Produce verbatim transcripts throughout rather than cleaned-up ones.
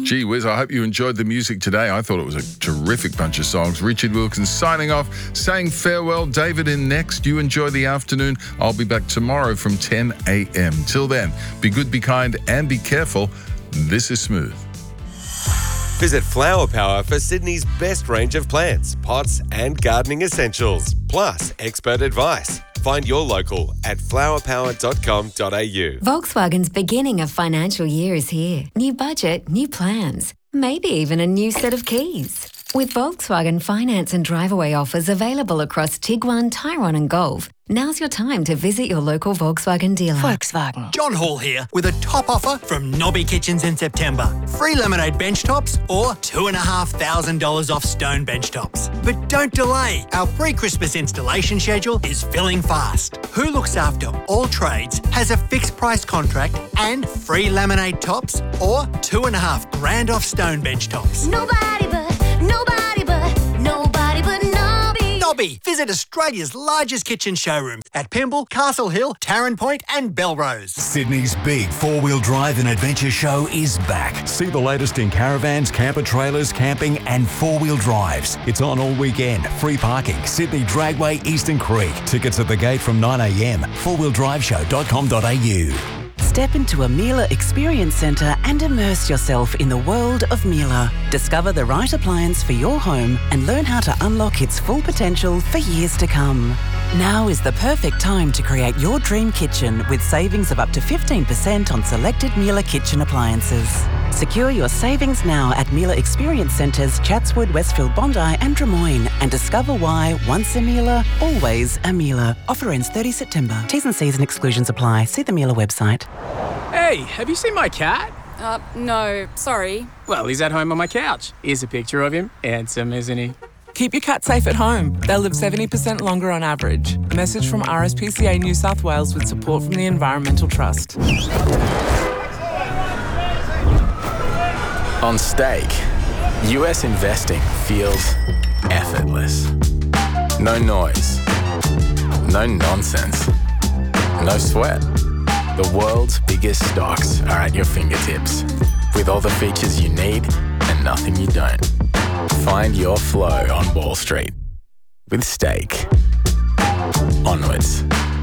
Gee whiz, I hope you enjoyed the music today. I thought it was a terrific bunch of songs. Richard Wilkins signing off, saying farewell. David in next. You enjoy the afternoon. I'll be back tomorrow from ten a.m. Till then, be good, be kind, and be careful. This is Smooth. Visit Flower Power for Sydney's best range of plants, pots and gardening essentials, plus expert advice. Find your local at flower power dot com dot a u. Volkswagen's beginning of financial year is here. New budget, new plans, maybe even a new set of keys. With Volkswagen finance and drive-away offers available across Tiguan, Tyrone and Golf, now's your time to visit your local Volkswagen dealer. Volkswagen. John Hall here with a top offer from Nobby Kitchens in September. Free laminate bench tops or two and a half thousand dollars off stone bench tops. But don't delay. Our pre-Christmas installation schedule is filling fast. Who looks after all trades has a fixed price contract and free laminate tops or two and a half grand off stone bench tops. Nobody but, nobody but, nobody but Nobby. Nobby. Visit Australia's largest kitchen showroom at Pymble, Castle Hill, Tarrant Point and Belrose. Sydney's big four-wheel drive and adventure show is back. See the latest in caravans, camper trailers, camping and four-wheel drives. It's on all weekend. Free parking. Sydney Dragway, Eastern Creek. Tickets at the gate from nine a.m. four wheel drive show dot com dot a u. Step into a Miele Experience Centre and immerse yourself in the world of Miele. Discover the right appliance for your home and learn how to unlock its full potential for years to come. Now is the perfect time to create your dream kitchen with savings of up to fifteen percent on selected Miele kitchen appliances. Secure your savings now at Miele Experience Centres, Chatswood, Westfield, Bondi and Drummoyne, and discover why once a Miele, always a Miele. Offer ends thirtieth September. T's and C's and exclusions apply. See the Miele website. Hey, have you seen my cat? Uh, no, sorry. Well, he's at home on my couch. Here's a picture of him. Handsome, isn't he? Keep your cat safe at home. They'll live seventy percent longer on average. Message from R S P C A New South Wales with support from the Environmental Trust. On stake, U S investing feels effortless. No noise, no nonsense, no sweat. The world's biggest stocks are at your fingertips, with all the features you need and nothing you don't. Find your flow on Wall Street with Stake. Onwards.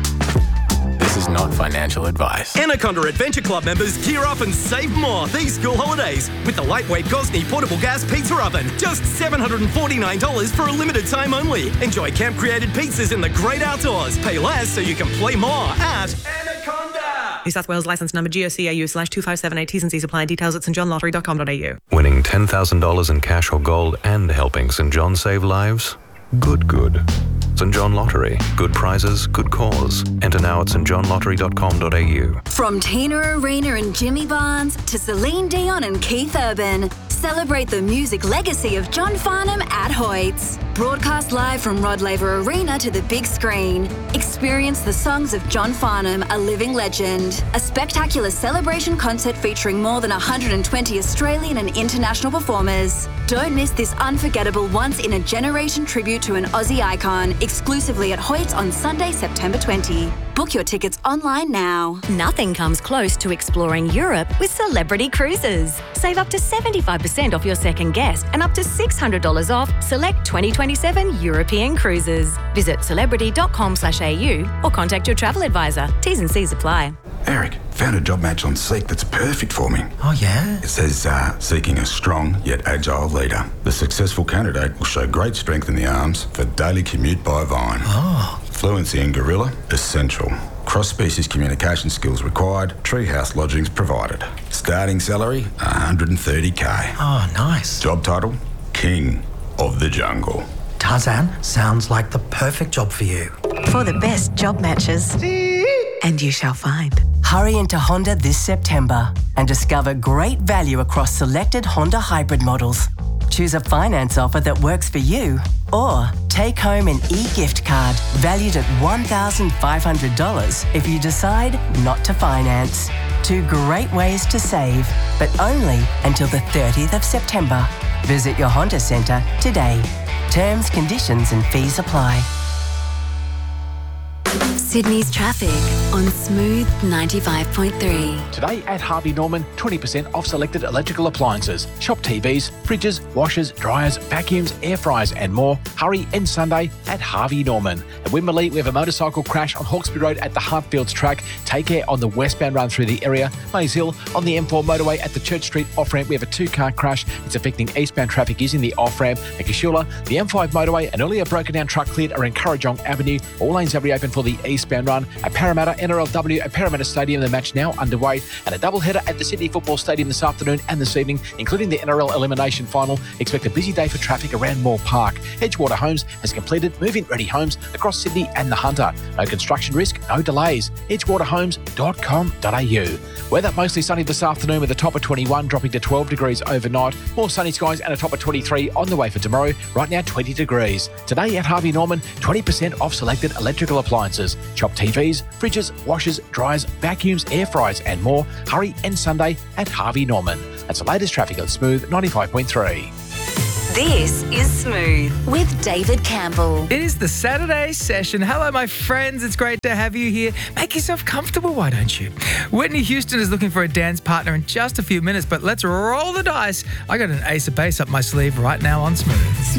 This is not financial advice. Anaconda Adventure Club members gear up and save more these school holidays with the lightweight Gosney portable gas pizza oven. Just seven hundred forty-nine dollars for a limited time only. Enjoy camp-created pizzas in the great outdoors. Pay less so you can play more at Anaconda. New South Wales licence number G O C A U slash two five seven eight. T's and C's apply. Details at st john lottery dot com dot a u. Winning ten thousand dollars in cash or gold and helping St John save lives? Good, good. St John Lottery. Good prizes, good cause. Enter now at st john lottery dot com dot a u. From Tina Arena and Jimmy Barnes to Celine Dion and Keith Urban, celebrate the music legacy of John Farnham at Hoyts. Broadcast live from Rod Laver Arena to the big screen. Experience the songs of John Farnham, a living legend. A spectacular celebration concert featuring more than one hundred twenty Australian and international performers. Don't miss this unforgettable once-in-a-generation tribute to an Aussie icon, exclusively at Hoyts on Sunday, September twentieth. Book your tickets online now. Nothing comes close to exploring Europe with Celebrity Cruises. Save up to seventy-five percent off your second guest and up to six hundred dollars off select twenty twenty-seven European cruises. Visit celebrity dot com slash a u or contact your travel advisor. T's and C's apply. Eric, found a job match on Seek that's perfect for me. Oh, yeah? It says, uh, seeking a strong yet agile leader. The successful candidate will show great strength in the arms for daily commute by Vine. Oh. Fluency in Gorilla, essential. Cross-species communication skills required, treehouse lodgings provided. Starting salary, one hundred thirty k. Oh, nice. Job title, King of the Jungle. Tarzan, sounds like the perfect job for you. For the best job matches. And you shall find. Hurry into Honda this September and discover great value across selected Honda hybrid models. Choose a finance offer that works for you or take home an e-gift card valued at one thousand five hundred dollars if you decide not to finance. Two great ways to save, but only until the thirtieth of September. Visit your Honda Centre today. Terms, conditions and fees apply. Sydney's traffic on Smooth ninety-five point three. Today at Harvey Norman, twenty percent off selected electrical appliances. Shop T Vs, fridges, washers, dryers, vacuums, air fryers and more. Hurry end Sunday at Harvey Norman. At Wimberley, we have a motorcycle crash on Hawkesbury Road at the Hartfields track. Take care on the westbound run through the area. Maze Hill on the M four motorway at the Church Street off-ramp. We have a two-car crash. It's affecting eastbound traffic using the off-ramp. At Kashula, the M five motorway, an earlier broken down truck cleared are in Currajong Avenue. All lanes have reopened for the eastbound run. At Parramatta, N R L W at Parramatta Stadium, the match now underway. And a doubleheader at the Sydney Football Stadium this afternoon and this evening, including the N R L Elimination Final. Expect a busy day for traffic around Moore Park. Edgewater Homes has completed move-in ready homes across Sydney and the Hunter. No construction risk, no delays. edgewater homes dot com dot a u. Weather mostly sunny this afternoon with a top of twenty-one, dropping to twelve degrees overnight. More sunny skies and a top of twenty-three on the way for tomorrow. Right now, twenty degrees. Today at Harvey Norman, twenty percent off selected electrical appliances. Shop T Vs, fridges, washers, dryers, vacuums, air fryers and more. Hurry end Sunday at Harvey Norman. That's the latest traffic on Smooth ninety-five point three. This is Smooth with David Campbell. It is the Saturday session. Hello, my friends. It's great to have you here. Make yourself comfortable, why don't you? Whitney Houston is looking for a dance partner in just a few minutes, but let's roll the dice. I got an ace of base up my sleeve right now on Smooth.